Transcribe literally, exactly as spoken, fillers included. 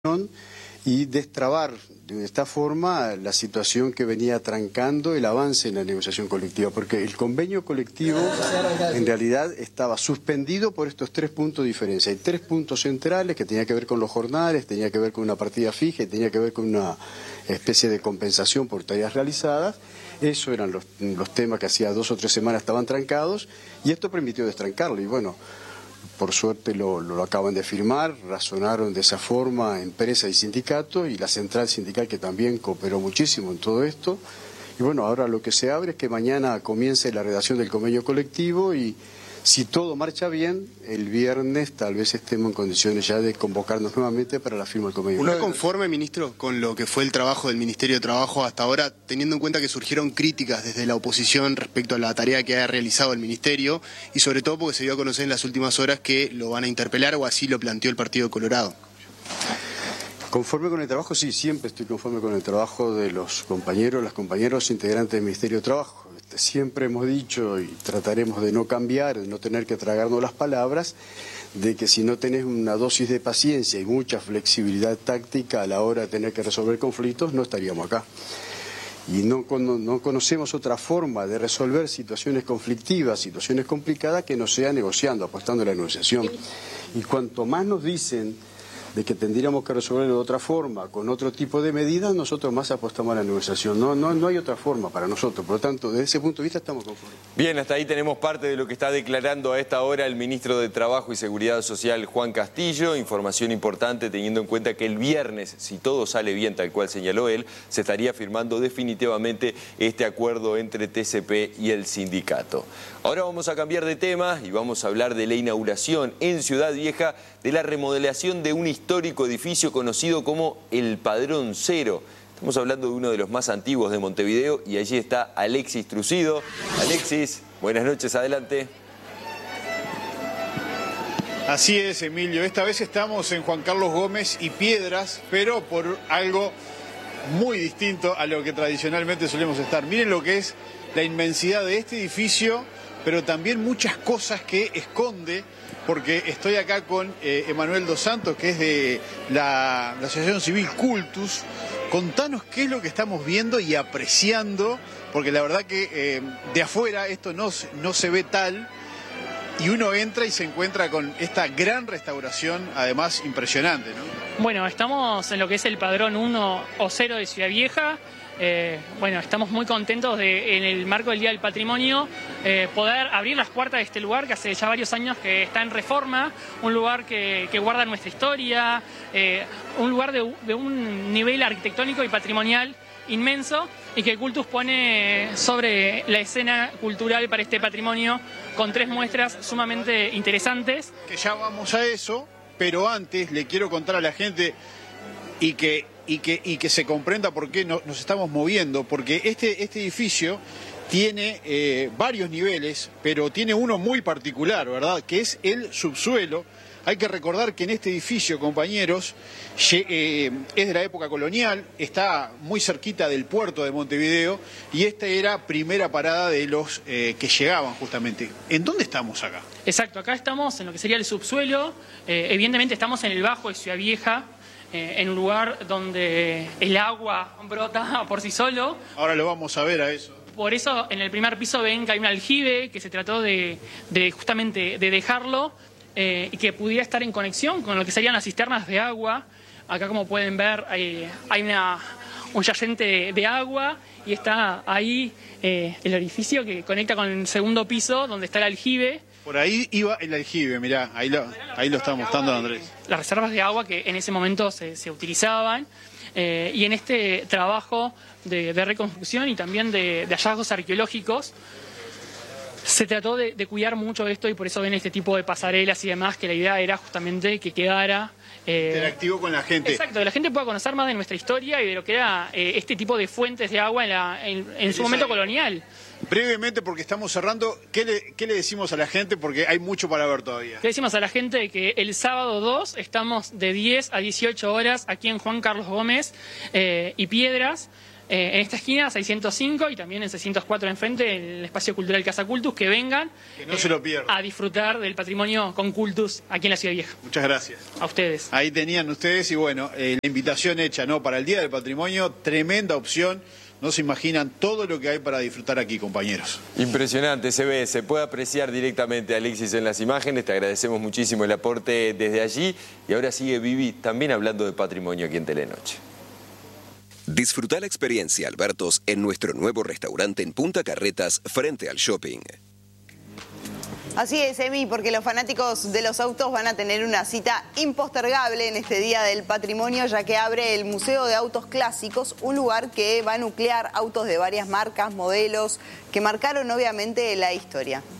y destrabar de esta forma la situación que venía trancando el avance en la negociación colectiva, porque el convenio colectivo en realidad estaba suspendido por estos tres puntos de diferencia. Hay tres puntos centrales que tenían que ver con los jornales, tenía que ver con una partida fija y tenía que ver con una especie de compensación por tareas realizadas. Esos eran los, los temas que hacía dos o tres semanas estaban trancados y esto permitió destrancarlo. Y bueno, por suerte lo, lo acaban de firmar, razonaron de esa forma empresa y sindicato y la central sindical que también cooperó muchísimo en todo esto. Y bueno, ahora lo que se abre es que mañana comience la redacción del convenio colectivo y si todo marcha bien, el viernes tal vez estemos en condiciones ya de convocarnos nuevamente para la firma del convenio. ¿Uno conforme, ministro, con lo que fue el trabajo del Ministerio de Trabajo hasta ahora, teniendo en cuenta que surgieron críticas desde la oposición respecto a la tarea que ha realizado el Ministerio y sobre todo porque se dio a conocer en las últimas horas que lo van a interpelar o así lo planteó el Partido Colorado? Conforme con el trabajo, sí, siempre estoy conforme con el trabajo de los compañeros, las compañeros integrantes del Ministerio de Trabajo. Siempre hemos dicho y trataremos de no cambiar, de no tener que tragarnos las palabras, de que si no tenés una dosis de paciencia y mucha flexibilidad táctica a la hora de tener que resolver conflictos, no estaríamos acá. Y no, no conocemos otra forma de resolver situaciones conflictivas, situaciones complicadas, que no sea negociando, apostando a la negociación. Y cuanto más nos dicen de que tendríamos que resolverlo de otra forma, con otro tipo de medidas, nosotros más apostamos a la negociación. No, no, no hay otra forma para nosotros, por lo tanto, desde ese punto de vista estamos conformes. Bien, hasta ahí tenemos parte de lo que está declarando a esta hora el ministro de Trabajo y Seguridad Social, Juan Castillo. Información importante teniendo en cuenta que el viernes, si todo sale bien tal cual señaló él, se estaría firmando definitivamente este acuerdo entre T C P y el sindicato. Ahora vamos a cambiar de tema y vamos a hablar de la inauguración en Ciudad Vieja de la remodelación de un histórico edificio conocido como el Padrón Cero. Estamos hablando de uno de los más antiguos de Montevideo y allí está Alexis Trucido. Alexis, buenas noches, adelante. Así es, Emilio. Esta vez estamos en Juan Carlos Gómez y Piedras, pero por algo muy distinto a lo que tradicionalmente solemos estar. Miren lo que es la inmensidad de este edificio, pero también muchas cosas que esconde, porque estoy acá con eh, Emanuel Dos Santos, que es de la, la Asociación Civil Cultus. Contanos qué es lo que estamos viendo y apreciando, porque la verdad que eh, de afuera esto no, no se ve tal, y uno entra y se encuentra con esta gran restauración, además impresionante, ¿no? Bueno, estamos en lo que es el Padrón uno o cero de Ciudad Vieja. Eh, bueno, estamos muy contentos de, en el marco del Día del Patrimonio, eh, poder abrir las puertas de este lugar que hace ya varios años que está en reforma, un lugar que, que guarda nuestra historia, eh, un lugar de, de un nivel arquitectónico y patrimonial inmenso y que Cultus pone sobre la escena cultural para este patrimonio con tres muestras sumamente interesantes. Que ya vamos a eso, pero antes le quiero contar a la gente y que... Y que, y que se comprenda por qué no, nos estamos moviendo, porque este, este edificio tiene eh, varios niveles, pero tiene uno muy particular, ¿verdad?, que es el subsuelo. Hay que recordar que en este edificio, compañeros, eh, es de la época colonial, está muy cerquita del puerto de Montevideo, y esta era primera parada de los eh, que llegaban justamente. ¿En dónde estamos acá? Exacto, acá estamos en lo que sería el subsuelo, eh, evidentemente estamos en el Bajo de Ciudad Vieja, en un lugar donde el agua brota por sí solo. Ahora lo vamos a ver a eso. Por eso en el primer piso ven que hay un aljibe que se trató de, de justamente de dejarlo eh, y que pudiera estar en conexión con lo que serían las cisternas de agua. Acá, como pueden ver, hay, hay una, un yacente de agua y está ahí eh, el orificio que conecta con el segundo piso donde está el aljibe. Por ahí iba el aljibe, mirá, ahí lo, ahí lo está mostrando Andrés. Las reservas de agua que en ese momento se, se utilizaban eh, y en este trabajo de, de reconstrucción y también de, de hallazgos arqueológicos se trató de, de cuidar mucho esto y por eso ven este tipo de pasarelas y demás, que la idea era justamente que quedara... Eh, interactivo con la gente. Exacto, que la gente pueda conocer más de nuestra historia y de lo que era eh, este tipo de fuentes de agua en, la, en, en su momento colonial. Brevemente, porque estamos cerrando, ¿qué le, ¿qué le decimos a la gente? Porque hay mucho para ver todavía. Le decimos a la gente que el sábado dos estamos de diez a dieciocho horas aquí en Juan Carlos Gómez eh, y Piedras. eh, en esta esquina, seiscientos cinco, y también en seiscientos cuatro enfrente, en el espacio cultural Casa Cultus, que vengan que no eh, se lo pierdan. A disfrutar del patrimonio con Cultus aquí en la Ciudad Vieja. Muchas gracias. A ustedes. Ahí tenían ustedes y bueno, eh, la invitación hecha, ¿no? Para el Día del Patrimonio, tremenda opción. No se imaginan todo lo que hay para disfrutar aquí, compañeros. Impresionante, se ve, se puede apreciar directamente, Alexis, en las imágenes. Te agradecemos muchísimo el aporte desde allí. Y ahora sigue Vivi también hablando de patrimonio aquí en Telenoche. Disfruta la experiencia Albertos en nuestro nuevo restaurante en Punta Carretas, frente al shopping. Así es, Emi, porque los fanáticos de los autos van a tener una cita impostergable en este Día del Patrimonio, ya que abre el Museo de Autos Clásicos, un lugar que va a nuclear autos de varias marcas, modelos, que marcaron obviamente la historia.